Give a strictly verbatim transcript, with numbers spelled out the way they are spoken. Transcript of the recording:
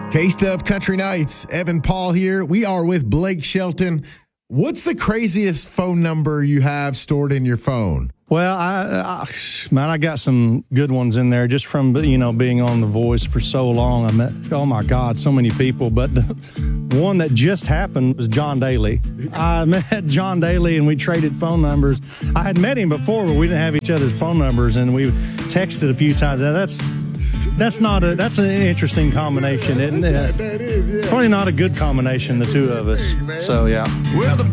Taste of Country Nights. Evan Paul here. We are with Blake Shelton. What's the craziest phone number you have stored in your phone? Well, I, I man, I got some good ones in there just from, you know, being on The Voice for so long. I met, oh my God, so many people. But the one that just happened was John Daly. I met John Daly and we traded phone numbers. I had met him before, but we didn't have each other's phone numbers, and we texted a few times. Now, that's that's not a that's an interesting combination, isn't it? That, that is, yeah. It's probably not a good combination, the two of us. So yeah. Well, the